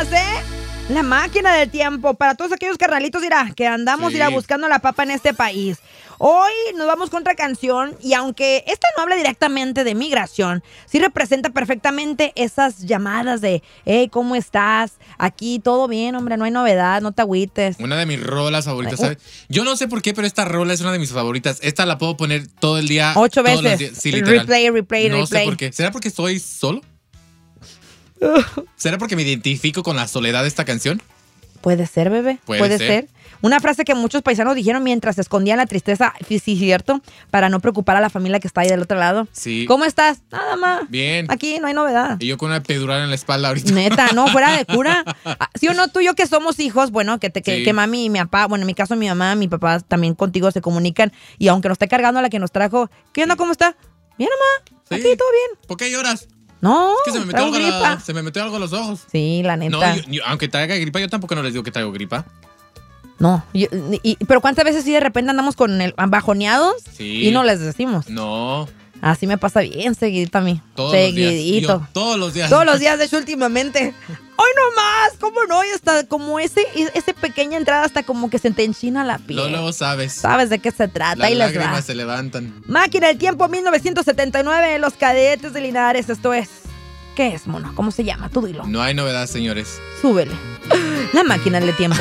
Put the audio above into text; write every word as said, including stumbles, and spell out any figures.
más, ¿eh? La máquina del tiempo. Para todos aquellos carnalitos, mira, que andamos Sí. mira, buscando la papa en este país. Hoy nos vamos con otra canción y aunque esta no habla directamente de migración, sí representa perfectamente esas llamadas de, hey, ¿cómo estás? Aquí todo bien, hombre, no hay novedad, no te agüites. Una de mis rolas favoritas, Ay, ¿sabes? Yo no sé por qué, pero esta rola es una de mis favoritas. Esta la puedo poner todo el día. Ocho todos los veces. días. Sí, literal. Replay, replay, no replay. sé por qué. ¿Será porque estoy solo? ¿Será porque me identifico con la soledad de esta canción? Puede ser, bebé. Puede Puede, ser. ser. Una frase que muchos paisanos dijeron mientras escondían la tristeza, sí, sí, cierto, para no preocupar a la familia que está ahí del otro lado. Sí. ¿Cómo estás? Nada más. Bien. Aquí no hay novedad. Y yo con una epidural en la espalda ahorita. Neta, no, fuera de cura. Ah, ¿sí o no? Tú y yo que somos hijos, bueno, que, te, que, Sí. que mami y mi papá, bueno, en mi caso mi mamá, mi papá también contigo se comunican y aunque nos esté cargando la que nos trajo, ¿qué onda? ¿Cómo está? Bien, mamá. Sí. Aquí, todo bien. ¿Por qué lloras? No, Es que se me metió, traigo algo a gripa. la- se me metió algo a los ojos. Sí, la No, neta. yo- yo- aunque traiga gripa, yo tampoco no les digo que traigo gripa. No, yo- y- pero ¿cuántas veces sí de repente andamos con el bajoneados Sí. y no les decimos? No, Así me pasa bien seguidito a mí. todos Seguidito. los días. Yo, todos los días. Todos los días, de hecho, últimamente. ¡Hoy no más! ¿Cómo no? Y hasta como ese, ese pequeña entrada hasta como que se te enchina la piel. Luego, luego sabes. ¿Sabes de qué se trata? Las Ahí les va. lágrimas se levantan. Máquina del Tiempo mil novecientos setenta y nueve, Los Cadetes de Linares. Esto es... ¿Qué es, mono? ¿Cómo se llama? Tú dilo. No hay novedad, señores. Súbele. La Máquina del Tiempo.